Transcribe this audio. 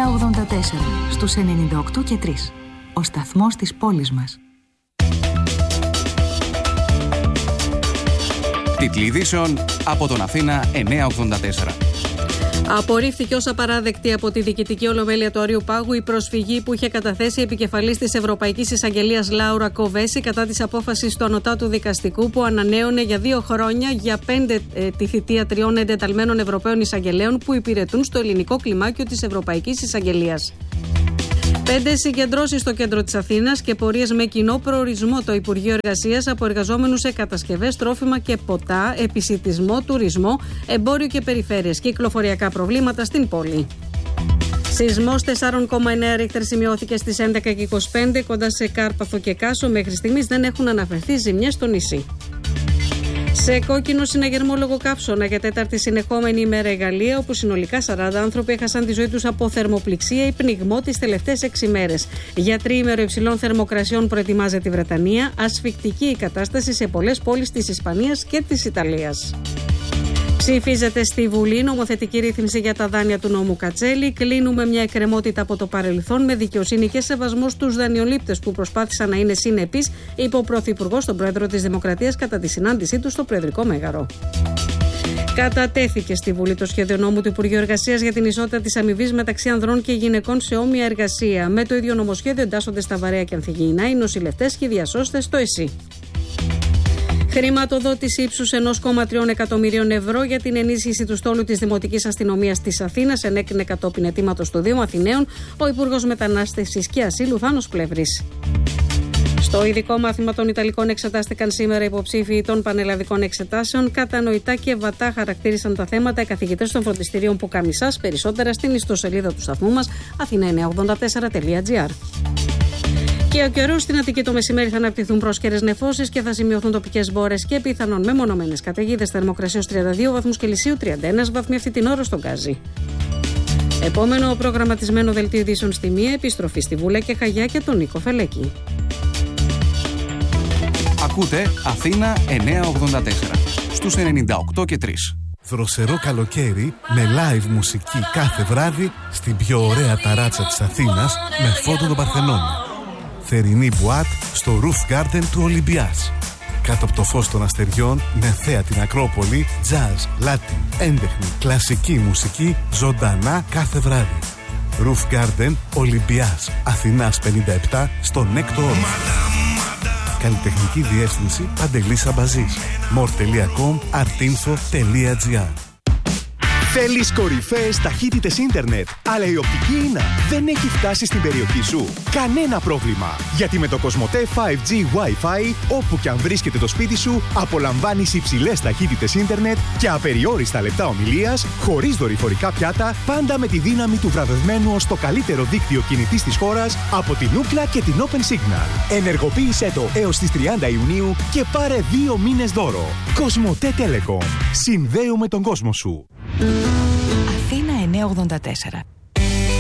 984 στους 98 και 3. Ο σταθμός της πόλης μας. Τίτλοι ειδήσεων από τον Αθήνα 984. Απορρίφθηκε ως απαράδεκτη από τη Διοικητική Ολομέλεια του Αριού Πάγου η προσφυγή που είχε καταθέσει η επικεφαλής της Ευρωπαϊκής Εισαγγελίας Λάουρα Κοβέση κατά της απόφασης του Ανωτάτου Δικαστικού που ανανέωνε για 2 χρόνια για 5 τη θητεία 3 εντεταλμένων Ευρωπαίων Εισαγγελέων που υπηρετούν στο ελληνικό κλιμάκιο της Ευρωπαϊκής Εισαγγελίας. 5 συγκεντρώσεις στο κέντρο της Αθήνας και πορείες με κοινό προορισμό το Υπουργείο Εργασίας από εργαζόμενους σε κατασκευές, τρόφιμα και ποτά, επισιτισμό, τουρισμό, εμπόριο και περιφέρειες, κυκλοφοριακά προβλήματα στην πόλη. Σεισμός 4,9 ρίχτερ σημειώθηκε στις 11:25 κοντά σε Κάρπαθο και Κάσο. Μέχρι στιγμής δεν έχουν αναφερθεί ζημιές στο νησί. Σε κόκκινο συναγερμό λόγω καύσωνα για 4η συνεχόμενη ημέρα η Γαλλία, όπου συνολικά 40 άνθρωποι έχασαν τη ζωή τους από θερμοπληξία ή πνιγμό τις τελευταίες 6 μέρες. Για τριήμερο υψηλών θερμοκρασιών προετοιμάζεται η Βρετανία, ασφικτική η κατάσταση σε πολλές πόλεις της Ισπανίας και της Ιταλίας. Ψηφίζεται στη Βουλή νομοθετική ρύθμιση για τα δάνεια του νόμου Κατσέλη. Κλείνουμε μια εκκρεμότητα από το παρελθόν με δικαιοσύνη και σεβασμό στους δανειολήπτες που προσπάθησαν να είναι συνεπείς, είπε ο Πρωθυπουργός στον Πρόεδρο της Δημοκρατίας κατά τη συνάντησή του στο Προεδρικό Μέγαρο. Κατατέθηκε στη Βουλή το σχέδιο νόμου του Υπουργείου Εργασίας για την ισότητα της αμοιβής μεταξύ ανδρών και γυναικών σε όμοια εργασία. Με το ίδιο νομοσχέδιο εντάσσονται στα βαρέα και ανθυγιεινά οι νοσηλευτές και οι διασώστες στο ΕΣΥ. Χρηματοδότηση ύψους 1,3 εκατομμυρίων ευρώ για την ενίσχυση του στόλου της Δημοτικής Αστυνομίας της Αθήνας ενέκρινε κατόπιν αιτήματος του Δήμου Αθηναίων ο Υπουργός Μετανάστευσης και Ασύλου Θάνος Πλεύρης. Στο ειδικό μάθημα των Ιταλικών εξετάστηκαν σήμερα υποψήφιοι των πανελλαδικών εξετάσεων. Κατανοητά και βατά χαρακτήρισαν τα θέματα οι καθηγητές των φροντιστηρίων Πουκαμισάς. Περισσότερα στην ιστοσελίδα του σταθμού μας athena984.gr. Και ο καιρός στην Αττική το μεσημέρι θα αναπτυχθούν πρόσκαιρες νεφώσεις και θα σημειωθούν τοπικές μπόρες και πιθανόν μεμονωμένες καταιγίδες. Θερμοκρασίας 32 βαθμούς Κελσίου, 31 βαθμοί αυτή την ώρα στον Γκάζι. Επόμενο προγραμματισμένο δελτίο ειδήσεων στη 1, επιστροφή στη Βούλα και Χαγιά και τον Νίκο Φελέκη. Ακούτε Αθήνα 984 στους 98 και 3. Δροσερό καλοκαίρι με live μουσική κάθε βράδυ στην πιο ωραία ταράτσα της Αθήνας με φόντο τον Παρθενώνα. Θερινή μπουάτ στο Roof Garden του Ολυμπιάς. Κάτω από το φως των αστεριών, με θέα την Ακρόπολη, jazz, latin, έντεχνη, κλασική μουσική, ζωντανά κάθε βράδυ. Roof Garden Ολυμπιάς, Αθηνάς 57, στο Νέκτο Όρφ. Καλλιτεχνική διεύθυνση Παντελής Αμπαζής. more.com, artinfo.gr. Θέλεις κορυφαίες ταχύτητες ίντερνετ, αλλά η οπτική ίνα δεν έχει φτάσει στην περιοχή σου? Κανένα πρόβλημα, γιατί με το Κοσμοτέ 5G Wi-Fi, όπου και αν βρίσκεται το σπίτι σου, απολαμβάνεις υψηλές ταχύτητες ίντερνετ και απεριόριστα λεπτά ομιλίας, χωρίς δορυφορικά πιάτα, πάντα με τη δύναμη του βραβευμένου ως το καλύτερο δίκτυο κινητής της χώρας από την Ookla και την Open Signal. Ενεργοποίησέ το έως τις 30 Ιουνίου και πάρε 2 μήνες δώρο. Κοσμοτέ Telecom. Συνδέουμε τον κόσμο σου. Αθήνα 984.